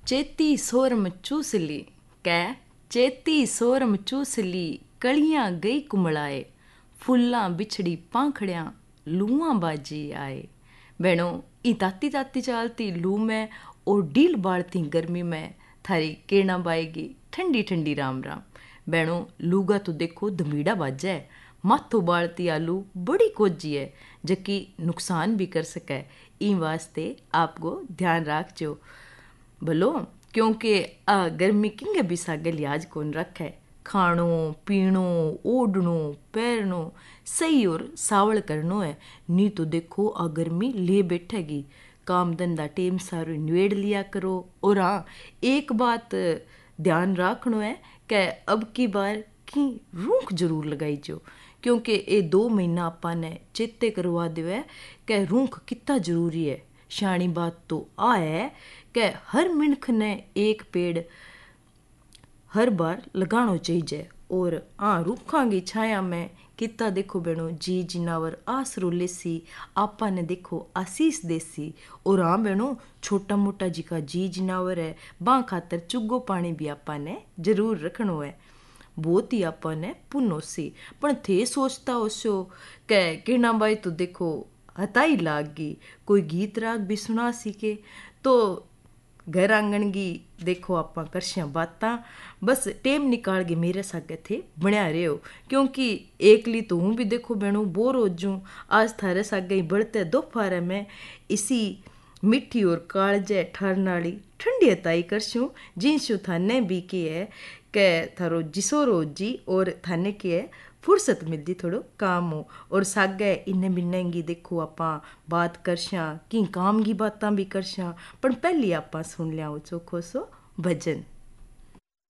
चेती सोरम चूस ली कै चेती सोरम चूस ली कलियां गई कुमलाए फुल्लां बिछड़ी पांखड़ियां लूआं बाजी आए। बहनों ई ताती ताती चालती लू में और डील बालती गर्मी में थारी किरणा बाएगी ठंडी ठंडी राम राम। बहनों लूगा तो देखो धमीड़ा बाजा है, माथो बालती आलू बड़ी कोजी है जबकि नुकसान भी कर सके। ई वास्ते आपको ध्यान रखजो भलो, क्योंकि गर्मी किंगे भी सागे लिहाज कौन रखे। खाणो पीणो ओढ़नो पैरनो सही और सावल करनो है, नी तो देखो आ गर्मी ले बैठेगी। काम धंधा टेम सारो निवेड़ लिया करो। और हाँ, एक बात ध्यान रखनो है कि अब की बार की रूख जरूर लगाई जो, क्योंकि ये 2 महीना अपा ने चेते करवा देवे कि रूख कितना जरूरी है। शानी बात तो आ है कि हर मिनख ने एक पेड़ हर बार लगाना चाहिए। और हाँ, रूखा की छाया में कितना देखो बहनों जी जिनावर आसरो लेसी आपा ने देखो आशीष देसी। और हाँ बहनों, छोटा मोटा जी का जी जिनावर है बाँ खातर चुग्गो पानी भी आपा ने जरूर रखनो है। बहुत ही आपा ने पुनो सी। पण थे सोचता होशो कि किरणा बाई तो देखो हताई लाग गई, कोई गीत राग भी सुना सीके तो घर आंगन की देखो आप करशियाँ बातां। बस टेम निकाल के मेरे सागे थे बनिया रहे हो, क्योंकि एकली तो हूँ भी देखो बहनों बोर हो जूँ। आज थारे सागे ही बढ़ते दोपहर में इसी मिठी और कालजे ठरनाली ठंडी हताई करशूँ जिनशू थाने भी की है कि थारो जिसो रोज जी और थाने की है फुर्सत मिलती थोड़ो काम हो। और सागे इन्ने मिलनेंगी देखो आपा बात करशां कि काम की बातां भी करशां। पर पहली आपा सुन लिया चोखो सो भजन।